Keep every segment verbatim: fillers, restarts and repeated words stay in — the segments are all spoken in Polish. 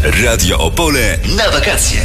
Radio Opole na wakacje.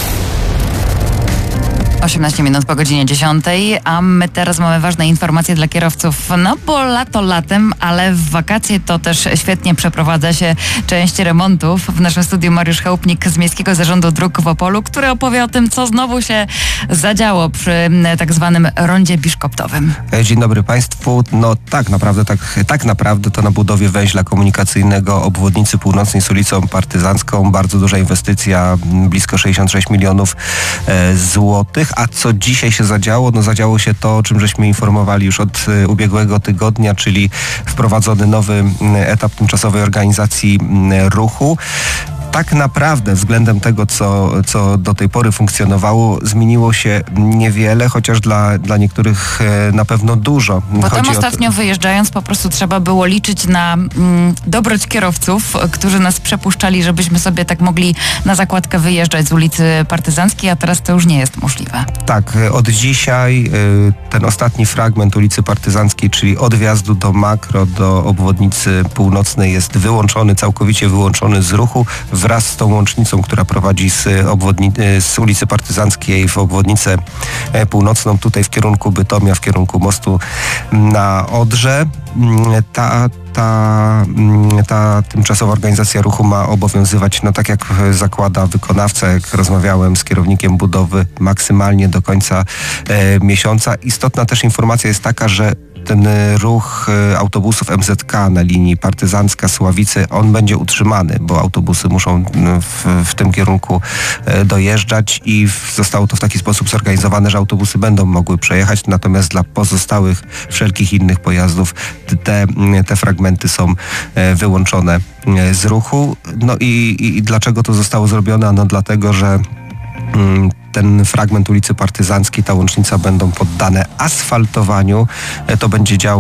osiemnaście minut po godzinie dziesiątej, a my teraz mamy ważne informacje dla kierowców, no bo lato latem, ale w wakacje to też świetnie przeprowadza się część remontów. W naszym studiu Mariusz Chałupnik z Miejskiego Zarządu Dróg w Opolu, który opowie o tym, co znowu się zadziało przy tak zwanym rondzie biszkoptowym. Dzień dobry Państwu. No tak naprawdę, tak, tak naprawdę to na budowie węźla komunikacyjnego obwodnicy północnej z ulicą Partyzancką bardzo duża inwestycja, blisko sześćdziesiąt sześć milionów e, złotych. A co dzisiaj się zadziało? No zadziało się to, o czym żeśmy informowali już od y, ubiegłego tygodnia, czyli wprowadzony nowy y, etap tymczasowej organizacji y, ruchu. Tak naprawdę względem tego, co, co do tej pory funkcjonowało, zmieniło się niewiele, chociaż dla, dla niektórych e, na pewno dużo. Bo tam Chodzi ostatnio o to... wyjeżdżając po prostu trzeba było liczyć na mm, dobroć kierowców, którzy nas przepuszczali, żebyśmy sobie tak mogli na zakładkę wyjeżdżać z ulicy Partyzanckiej, a teraz to już nie jest możliwe. Tak, od dzisiaj e, ten ostatni fragment ulicy Partyzanckiej, czyli od wjazdu do Makro, do obwodnicy północnej jest wyłączony, całkowicie wyłączony z ruchu, wraz z tą łącznicą, która prowadzi z, obwodni- z ulicy Partyzanckiej w obwodnicę północną, tutaj w kierunku Bytomia, w kierunku mostu na Odrze. Ta, ta, ta tymczasowa organizacja ruchu ma obowiązywać, no tak jak zakłada wykonawca, jak rozmawiałem z kierownikiem budowy, maksymalnie do końca e, miesiąca. Istotna też informacja jest taka, że ten ruch autobusów M Z K na linii Partyzancka-Sławice, on będzie utrzymany, bo autobusy muszą w, w tym kierunku dojeżdżać i zostało to w taki sposób zorganizowane, że autobusy będą mogły przejechać, natomiast dla pozostałych wszelkich innych pojazdów te, te fragmenty są wyłączone z ruchu. No i, i dlaczego to zostało zrobione? No dlatego, że ten fragment ulicy Partyzanckiej, ta łącznica będą poddane asfaltowaniu. To będzie działo